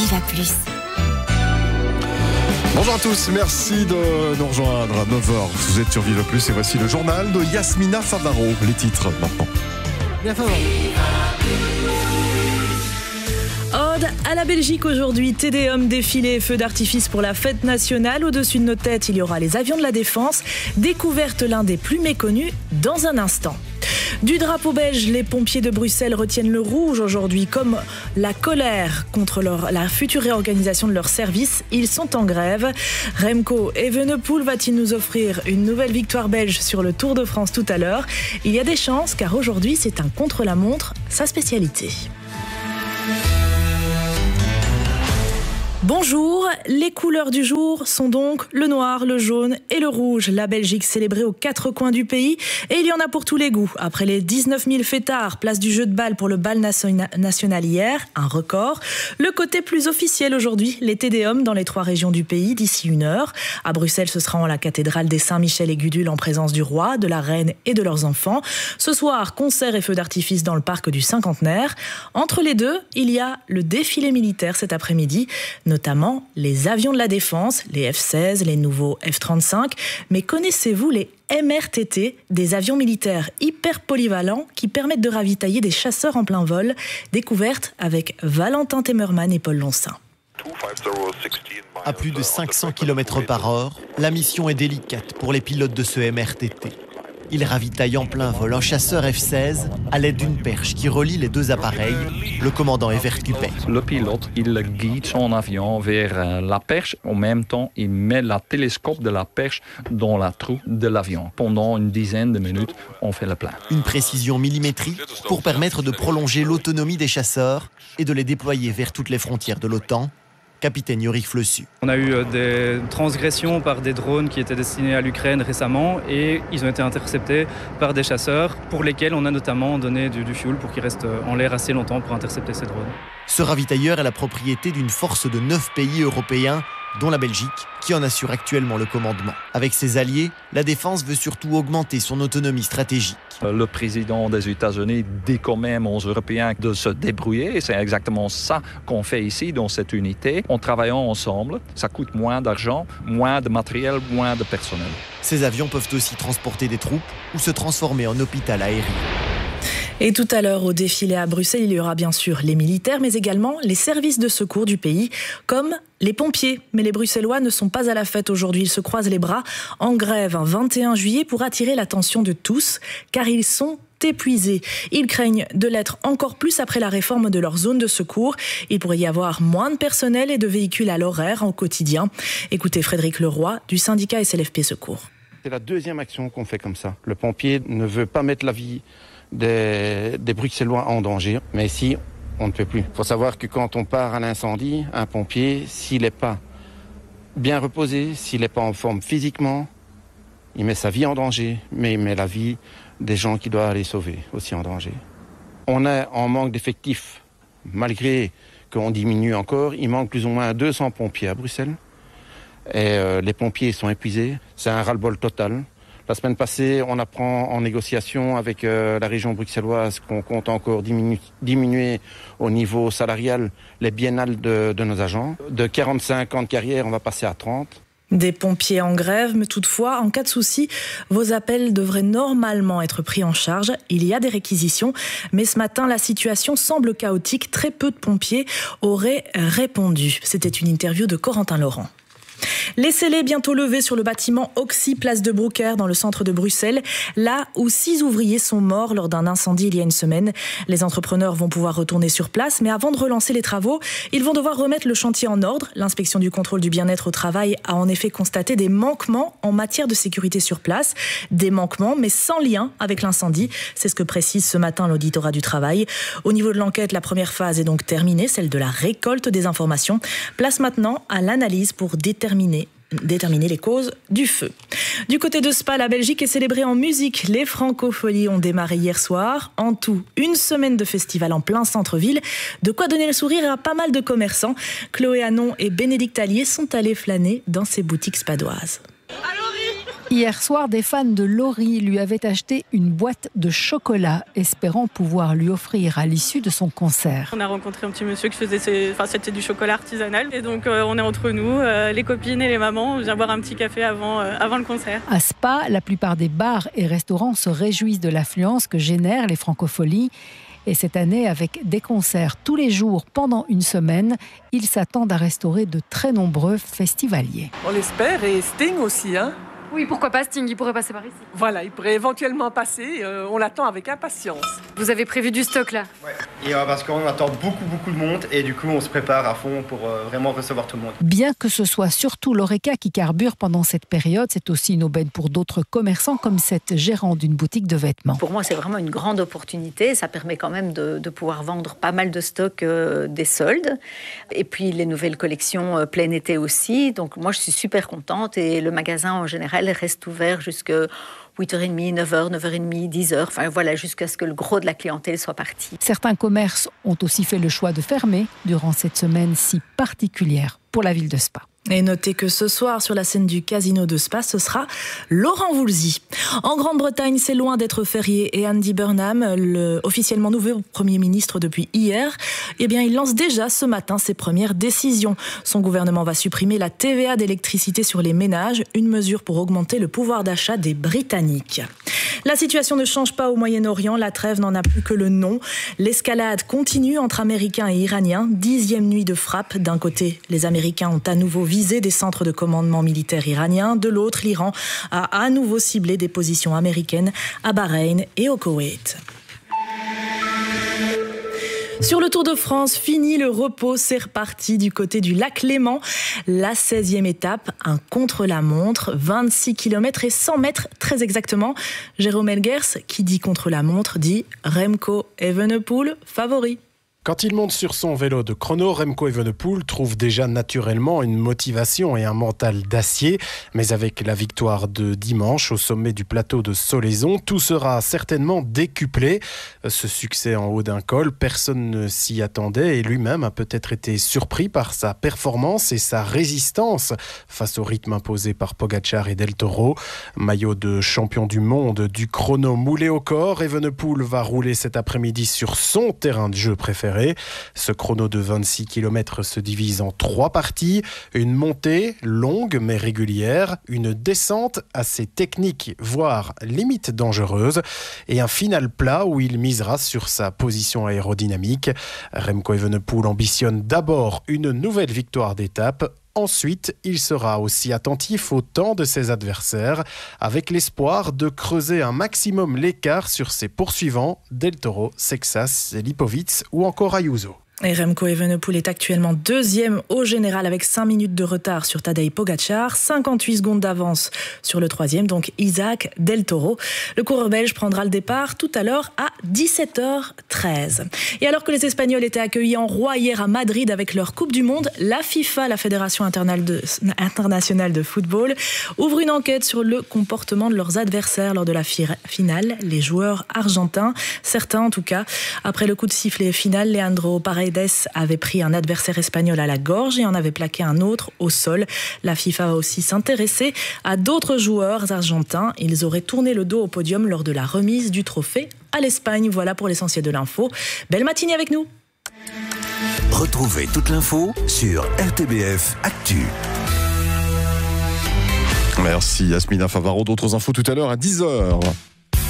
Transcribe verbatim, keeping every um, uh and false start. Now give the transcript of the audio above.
Viva Plus. Bonjour à tous, merci de nous rejoindre à neuf heures. Vous êtes sur Viva Plus et voici le journal de Yasmina Fadaro. Les titres maintenant. Bien fort. Ode à la Belgique aujourd'hui, Tédéum, défilé et feux d'artifice pour la fête nationale. Au-dessus de nos têtes, il y aura les avions de la défense. Découverte l'un des plus méconnus dans un instant. Du drapeau belge, les pompiers de Bruxelles retiennent le rouge aujourd'hui, comme la colère contre leur, la future réorganisation de leurs services. Ils sont en grève. Remco Evenepoel va-t-il nous offrir une nouvelle victoire belge sur le Tour de France tout à l'heure? Il y a des chances car aujourd'hui c'est un contre-la-montre, sa spécialité. Bonjour, les couleurs du jour sont donc le noir, le jaune et le rouge. La Belgique célébrée aux quatre coins du pays et il y en a pour tous les goûts. Après les dix-neuf mille fêtards, place du jeu de balle pour le bal national hier, un record. Le côté plus officiel aujourd'hui, les Tédéums dans les trois régions du pays d'ici une heure. À Bruxelles, ce sera en la cathédrale des Saint-Michel et Gudule en présence du roi, de la reine et de leurs enfants. Ce soir, concert et feux d'artifice dans le parc du Cinquantenaire. Entre les deux, il y a le défilé militaire cet après-midi, notamment les avions de la défense, les F seize, les nouveaux F trente-cinq. Mais connaissez-vous les M R T T, des avions militaires hyper polyvalents qui permettent de ravitailler des chasseurs en plein vol? Découverte avec Valentin Temmerman et Paul Loncin. À plus de cinq cents kilomètres par heure, la mission est délicate pour les pilotes de ce M R T T. Il ravitaille en plein vol un chasseur F seize à l'aide d'une perche qui relie les deux appareils. Le commandant Evert Cuppet. Le pilote, il guide son avion vers la perche. En même temps, il met le télescope de la perche dans la trou de l'avion. Pendant une dizaine de minutes, on fait le plein. Une précision millimétrique pour permettre de prolonger l'autonomie des chasseurs et de les déployer vers toutes les frontières de l'OTAN. Capitaine Yorick Flossu. On a eu des transgressions par des drones qui étaient destinés à l'Ukraine récemment et ils ont été interceptés par des chasseurs pour lesquels on a notamment donné du, du fuel pour qu'ils restent en l'air assez longtemps pour intercepter ces drones. Ce ravitailleur est la propriété d'une force de neuf pays européens, dont la Belgique, qui en assure actuellement le commandement. Avec ses alliés, la défense veut surtout augmenter son autonomie stratégique. Le président des États-Unis dit quand même aux Européens de se débrouiller. C'est exactement ça qu'on fait ici dans cette unité. En travaillant ensemble, ça coûte moins d'argent, moins de matériel, moins de personnel. Ces avions peuvent aussi transporter des troupes ou se transformer en hôpital aérien. Et tout à l'heure, au défilé à Bruxelles, il y aura bien sûr les militaires, mais également les services de secours du pays, comme les pompiers. Mais les Bruxellois ne sont pas à la fête aujourd'hui. Ils se croisent les bras en grève un vingt et un juillet pour attirer l'attention de tous, car ils sont épuisés. Ils craignent de l'être encore plus après la réforme de leur zone de secours. Il pourrait y avoir moins de personnel et de véhicules à l'horaire au quotidien. Écoutez Frédéric Leroy du syndicat S L F P Secours. C'est la deuxième action qu'on fait comme ça. Le pompier ne veut pas mettre la vie Des, des Bruxellois en danger. Mais ici, on ne peut plus. Il faut savoir que quand on part à l'incendie, un pompier, s'il n'est pas bien reposé, s'il n'est pas en forme physiquement, il met sa vie en danger, mais il met la vie des gens qui doivent aller sauver aussi en danger. On est en manque d'effectifs, malgré qu'on diminue encore. Il manque plus ou moins deux cents pompiers à Bruxelles. Et euh, les pompiers sont épuisés. C'est un ras-le-bol total. La semaine passée, on apprend en négociation avec euh, la région bruxelloise qu'on compte encore diminu- diminuer au niveau salarial les biennales de, de nos agents. De quarante-cinq ans de carrière, on va passer à trente. Des pompiers en grève, mais toutefois, en cas de souci, vos appels devraient normalement être pris en charge. Il y a des réquisitions, mais ce matin, la situation semble chaotique. Très peu de pompiers auraient répondu. C'était une interview de Corentin Laurent. Les scellés bientôt levés sur le bâtiment Oxy, place de Brouckère, dans le centre de Bruxelles, là où six ouvriers sont morts lors d'un incendie il y a une semaine. Les entrepreneurs vont pouvoir retourner sur place, mais avant de relancer les travaux, ils vont devoir remettre le chantier en ordre. L'inspection du contrôle du bien-être au travail a en effet constaté des manquements en matière de sécurité sur place. Des manquements, mais sans lien avec l'incendie. C'est ce que précise ce matin l'auditorat du travail. Au niveau de l'enquête, la première phase est donc terminée, celle de la récolte des informations. Place maintenant à l'analyse pour déterminer déterminer les causes du feu. Du côté de Spa, la Belgique est célébrée en musique. Les Francopholies ont démarré hier soir. En tout, une semaine de festival en plein centre-ville. De quoi donner le sourire à pas mal de commerçants. Chloé Hanon et Bénédicte Allier sont allés flâner dans ces boutiques spadoises. Allô, oui. Hier soir, des fans de Laurie lui avaient acheté une boîte de chocolat, espérant pouvoir lui offrir à l'issue de son concert. On a rencontré un petit monsieur qui faisait, ses... enfin c'était du chocolat artisanal, et donc euh, on est entre nous, euh, les copines et les mamans, on vient boire un petit café avant, euh, avant le concert. À Spa, la plupart des bars et restaurants se réjouissent de l'affluence que génèrent les francopholies. Et cette année, avec des concerts tous les jours pendant une semaine, ils s'attendent à restaurer de très nombreux festivaliers. On l'espère, et Sting aussi, hein. Oui, pourquoi pas, Sting, il pourrait passer par ici. Voilà, il pourrait éventuellement passer, euh, on l'attend avec impatience. Vous avez prévu du stock là? Ouais, et euh, parce qu'on attend beaucoup, beaucoup de monde, et du coup on se prépare à fond pour euh, vraiment recevoir tout le monde. Bien que ce soit surtout l'Horeca qui carbure pendant cette période, c'est aussi une aubaine pour d'autres commerçants, comme cette gérante d'une boutique de vêtements. Pour moi, c'est vraiment une grande opportunité, ça permet quand même de, de pouvoir vendre pas mal de stocks euh, des soldes, et puis les nouvelles collections euh, plein été aussi, donc moi je suis super contente, et le magasin en général reste ouvert jusqu'à huit heures trente, neuf heures, neuf heures trente, dix heures, enfin voilà, jusqu'à ce que le gros de la clientèle soit parti. Certains commerces ont aussi fait le choix de fermer durant cette semaine si particulière pour la ville de Spa. Et notez que ce soir, sur la scène du Casino de Spa, ce sera Laurent Voulzy. En Grande-Bretagne, c'est loin d'être férié et Andy Burnham, le officiellement nouveau Premier ministre depuis hier, eh bien, il lance déjà ce matin ses premières décisions. Son gouvernement va supprimer la T V A d'électricité sur les ménages, une mesure pour augmenter le pouvoir d'achat des Britanniques. La situation ne change pas au Moyen-Orient, la trêve n'en a plus que le nom. L'escalade continue entre Américains et Iraniens. Dixième nuit de frappe. D'un côté, les Américains ont à nouveau visé des centres de commandement militaire iraniens. De l'autre, l'Iran a à nouveau ciblé des positions américaines à Bahreïn et au Koweït. Sur le Tour de France, fini le repos, c'est reparti du côté du lac Léman. La seizième étape, un contre-la-montre, vingt-six kilomètres et cent mètres très exactement. Jérôme Elgers, qui dit contre-la-montre, dit Remco Evenepoel favori. Quand il monte sur son vélo de chrono, Remco Evenepoel trouve déjà naturellement une motivation et un mental d'acier. Mais avec la victoire de dimanche au sommet du plateau de Solaison, tout sera certainement décuplé. Ce succès en haut d'un col, personne ne s'y attendait et lui-même a peut-être été surpris par sa performance et sa résistance face au rythme imposé par Pogacar et Del Toro. Maillot de champion du monde du chrono moulé au corps, Evenepoel va rouler cet après-midi sur son terrain de jeu préféré. Ce chrono de vingt-six kilomètres se divise en trois parties. Une montée longue mais régulière, une descente assez technique, voire limite dangereuse, et un final plat où il misera sur sa position aérodynamique. Remco Evenepoel ambitionne d'abord une nouvelle victoire d'étape. Ensuite, il sera aussi attentif au temps de ses adversaires, avec l'espoir de creuser un maximum l'écart sur ses poursuivants, Del Toro, Sexas, Lipovic ou encore Ayuso. Et Remco Evenepoel est actuellement deuxième au général avec cinq minutes de retard sur Tadej Pogacar, cinquante-huit secondes d'avance sur le troisième, donc Isaac Del Toro. Le coureur belge prendra le départ tout à l'heure à dix-sept heures treize. Et alors que les Espagnols étaient accueillis en roi hier à Madrid avec leur Coupe du Monde, la FIFA, la Fédération internationale de football, ouvre une enquête sur le comportement de leurs adversaires lors de la finale, les joueurs argentins, certains en tout cas. Après le coup de sifflet final, Leandro Paredes avait pris un adversaire espagnol à la gorge et en avait plaqué un autre au sol. La FIFA va aussi s'intéresser à d'autres joueurs argentins. Ils auraient tourné le dos au podium lors de la remise du trophée à l'Espagne. Voilà pour l'essentiel de l'info. Belle matinée avec nous. Retrouvez toute l'info sur R T B F Actu. Merci Yasmina Favaro. D'autres infos tout à l'heure à dix heures.